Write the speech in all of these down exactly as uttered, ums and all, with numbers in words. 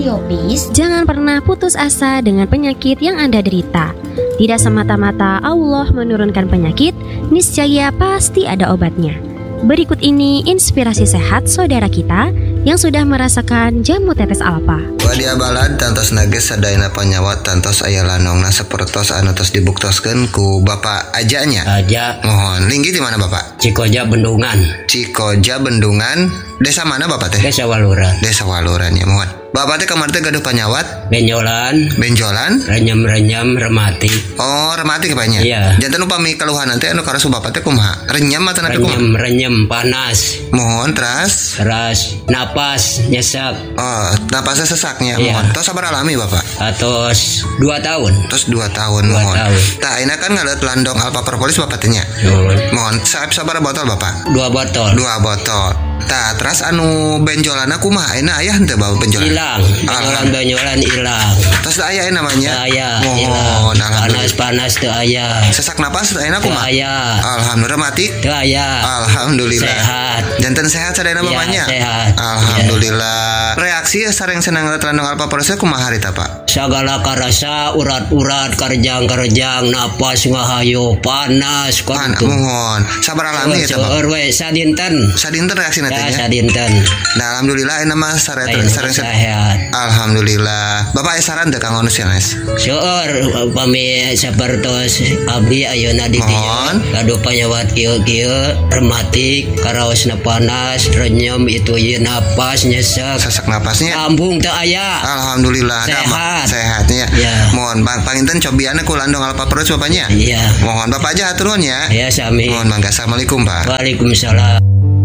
Radio Peace. Jangan pernah putus asa dengan penyakit yang Anda derita. Tidak semata-mata Allah menurunkan penyakit, niscaya pasti ada obatnya. Berikut ini inspirasi sehat saudara kita yang sudah merasakan jamu tetes alfa. Wadia balad tantos nages sadayana panyawat tantos aya lanongna sapertos anu tos dibuktoskeun ku Bapak Ajanya. Aja. Mohon linggi di mana Bapak? Cikoja Bendungan. Cikoja Bendungan. Desa mana Bapak teh? Desa Waluran. Desa Waluran ya mohon. Bapak teh kamar teh gaduh panyawat? Benjolan. Benjolan? Renyam-renyam remati. Oh, remati kepanya? Iya. Jantan upami keluhan nanti anu karasu Bapak teh kumaha? Renyam atau napi kumaha? Renyam, renyam panas. Mohon teras. Teras napas nyesak. Oh, napasnya sesaknya. Iya. Mohon. Tos sabar alami Bapak? Atos dua tahun. Tos dua tahun Dua mohon. tahun. Tah ini kan ngalet landong alpa propolis Bapak teh nya. Mohon. Mohon saab sabar botol Bapak? Dua botol. Dua botol. Tah terus anu benjolana kumaha ayeuna aya henteu bawa benjolan? Hilang. Benjolan benjolan hilang. Terus teu aya namanya? Aya. Mohon alhamdulillah. Panas-panas teu aya. Sesak napas ayeuna Teu kumaha? aya. Alhamdulillah mati. Teu aya. Alhamdulillah. Sehat. Janten sehat sadayana Ya, bapaknya? sehat. Alhamdulillah. Reaksi sareng senang ngeliat landong alpa prosesnya kumaha harita Pak? Sagala karasa urat-urat karjang-karjang napas ngahayu panas Pan, kok mohon. Sabar alami ya Pak. seueur we sadinten. Sadinten reaksi Ya nantinya? sadinten. Nah, alhamdulillah ayeuna mah sare Ayeuna sareng sehat. Alhamdulillah. Bapak aya saran teu Kang Onus ya, Mas? Seueur upami sapertos abdi ayeuna di dieu Mohon. gaduh panyawat kieu-kieu rematik karaosna panas renyem itu ieu napas nyesek Sesak napasnya? lambung teu aya. Alhamdulillah. Sehat. Sehatnya. Ya. Mohon Bang panginten cobiana ku landong alpa perus bapaknya. Iya. Mohon Bapak aja atur nuhun ya. Ya sami. Mohon mangga. Assalamualaikum Pak. Waalaikumsalam.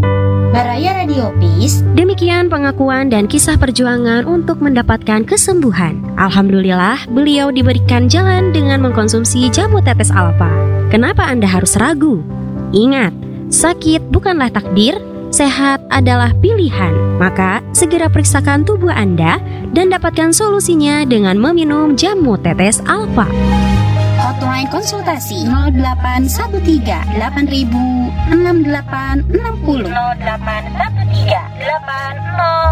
Baraya Radio Peace. Demikian pengakuan dan kisah perjuangan untuk mendapatkan kesembuhan. Alhamdulillah, beliau diberikan jalan dengan mengkonsumsi jamu tetes alfa. Kenapa Anda harus ragu? Ingat, sakit bukanlah takdir, sehat adalah pilihan. Maka, segera periksakan tubuh Anda dan dapatkan solusinya dengan meminum jamu tetes alfa. Hotline konsultasi nol delapan satu tiga delapan enam delapan enam nol. nol delapan satu tiga delapan nol